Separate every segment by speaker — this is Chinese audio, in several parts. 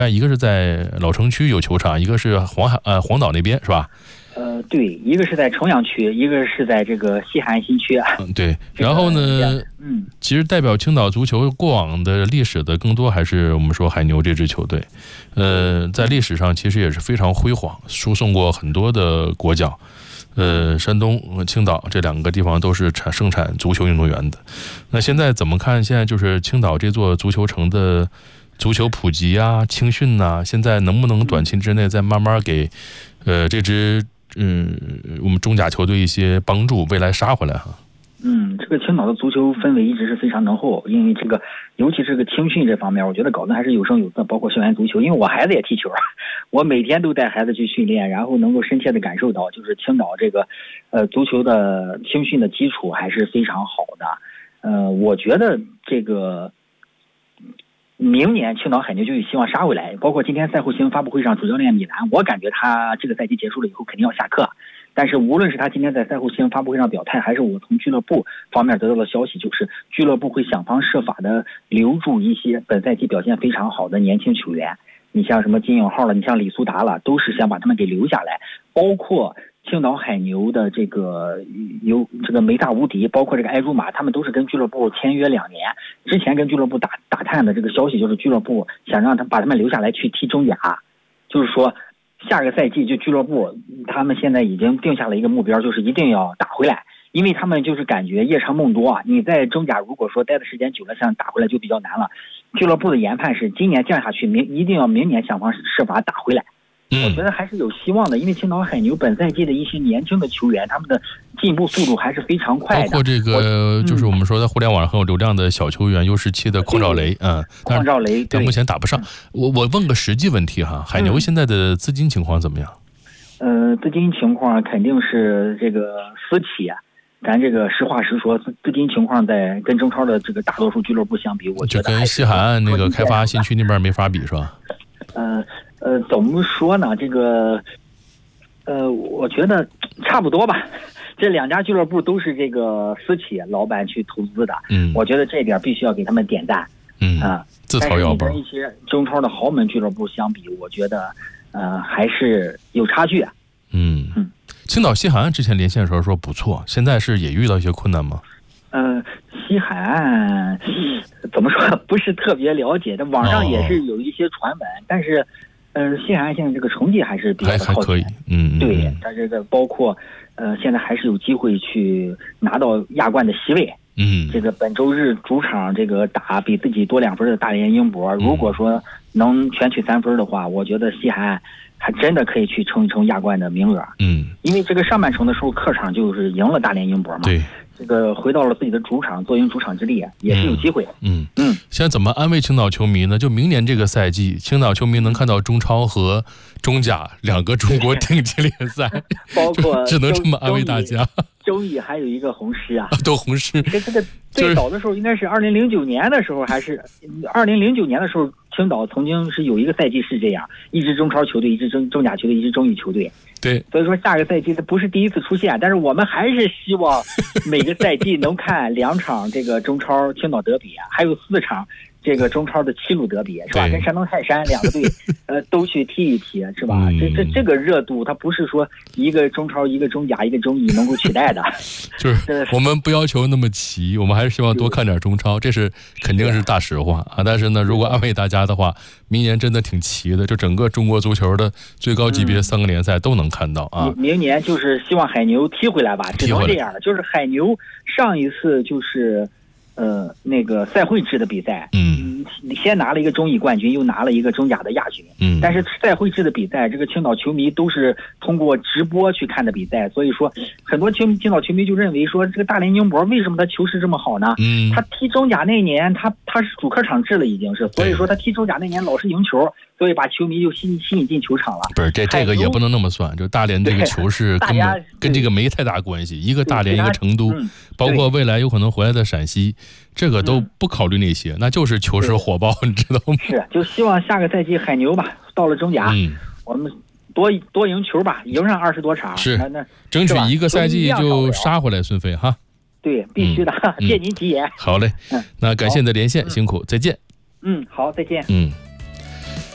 Speaker 1: 一个是在老城区有球场，一个是黄岛那边是吧？
Speaker 2: 对，一个是在重阳区，一个是在这个西海岸新区。
Speaker 1: 对。然后呢，其实代表青岛足球过往的历史的更多还是我们说海牛这支球队，在历史上其实也是非常辉煌，输送过很多的国脚。山东、青岛这两个地方都是盛产足球运动员的。那现在怎么看？现在就是青岛这座足球城的足球普及啊、青训啊，现在能不能短期之内再慢慢给这支我们中甲球队一些帮助，未来杀回来哈？
Speaker 2: 这个青岛的足球氛围一直是非常浓厚，因为这个尤其这个青训这方面，我觉得搞得还是有声有色，包括校园足球。因为我孩子也踢球，我每天都带孩子去训练，然后能够深切的感受到，就是青岛这个足球的青训的基础还是非常好的。我觉得这个明年青岛海牛就有希望杀回来，包括今天赛后新闻发布会上，主教练米兰，我感觉他这个赛季结束了以后肯定要下课。但是无论是他今天在赛后新闻发布会上表态，还是我从俱乐部方面得到的消息，就是俱乐部会想方设法的留住一些本赛季表现非常好的年轻球员。你像什么金永浩了，你像李苏达了，都是想把他们给留下来。包括青岛海牛的这个有这个梅大无敌，包括这个埃茹马，他们都是跟俱乐部签约2年。之前跟俱乐部打探的这个消息就是俱乐部想让把他们留下来去踢中甲，就是说下个赛季就俱乐部他们现在已经定下了一个目标，就是一定要打回来。因为他们就是感觉夜长梦多啊，你在中甲如果说待的时间久了，想打回来就比较难了。俱乐部的研判是今年降下去，一定要明年想方设法打回来。我觉得还是有希望的，因为青岛海牛本赛季的一些年轻的球员，他们的进步速度还是非常快的。
Speaker 1: 包括这个就是我们说在互联网上很有流量的小球员U17的邝兆雷，
Speaker 2: 邝兆雷，
Speaker 1: 但目前打不上。我问个实际问题哈，海牛现在的资金情况怎么样？
Speaker 2: 资金情况肯定是这个私企啊。咱这个实话实说，资金情况在跟中超的这个大多数俱乐部相比，我觉得
Speaker 1: 就跟西海岸那个开发新区那边没法比是吧？
Speaker 2: 怎么说呢？这个，我觉得差不多吧。这2家俱乐部都是这个私企老板去投资的，我觉得这一点必须要给他们点赞。自掏腰包。但是你跟一些中超的豪门俱乐部相比，我觉得还是有差距啊。
Speaker 1: 青岛西海岸之前连线的时候说不错，现在是也遇到一些困难吗？
Speaker 2: 西海岸怎么说不是特别了解，但网上也是有一些传闻，但是西海岸现在这个成绩还是比较靠前，
Speaker 1: 还可以。
Speaker 2: 对，它这个包括现在还是有机会去拿到亚冠的席位。这个本周日主场这个打比自己多2分的大连英博，如果说能全取3分的话，我觉得西海岸还真的可以去冲一冲亚冠的名额。因为这个上半程的时候客场就是赢了大连英博嘛，对，这个回到了自己的主场，坐赢主场之力也是有机会。
Speaker 1: 现在怎么安慰青岛球迷呢？就明年这个赛季，青岛球迷能看到中超和中甲2个中国顶级联赛，
Speaker 2: 包括
Speaker 1: 只能这么安慰大家。
Speaker 2: 周乙还有一个红狮啊，
Speaker 1: 都红狮。
Speaker 2: 这个最早的时候应该是2009年的时候，还是2009年的时候，青岛曾经是有一个赛季是这样，一支中超球队，一支中甲球队，一支中乙球队。
Speaker 1: 对，
Speaker 2: 所以说下个赛季它不是第一次出现，但是我们还是希望每个赛季能看2场这个中超青岛德比啊，还有4场这个中超的7路德比，是吧？跟山东泰山2个队都去踢一踢，是吧？这个热度它不是说一个中超一个中甲一个中乙能够取代的。
Speaker 1: 就是我们不要求那么齐，我们还是希望多看点中超，这是肯定是大实话啊。但是呢，如果安慰大家的话，明年真的挺齐的，就整个中国足球的最高级别3个联赛都能看到啊。
Speaker 2: 明年就是希望海牛踢回来吧，只能这样了。就是海牛上一次就是那个赛会制的比赛，先拿了一个中乙冠军，又拿了一个中甲的亚军。但是赛会制的比赛，这个青岛球迷都是通过直播去看的比赛，所以说很多青岛球迷就认为说，这个大连英博为什么他球势这么好呢？他踢中甲那年，他是主客场制了，已经是，所以说他踢中甲那年老是赢球，所以把球迷就吸引进球场了。
Speaker 1: 不是这个也不能那么算，就大连这个球势跟这个没太大关系，一个大连一个成都，包括未来有可能回来的陕西。这个都不考虑那些，那就是球势火爆，你知道吗？
Speaker 2: 是，就希望下个赛季海牛吧，到了中甲，我们多赢球吧，赢上20多场，
Speaker 1: 是，争取一个赛季就杀回来，孙飞哈。
Speaker 2: 对，必须的，借您吉言。
Speaker 1: 好嘞，那感谢你的连线，辛苦，再见。
Speaker 2: 好，再见。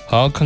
Speaker 1: 好看。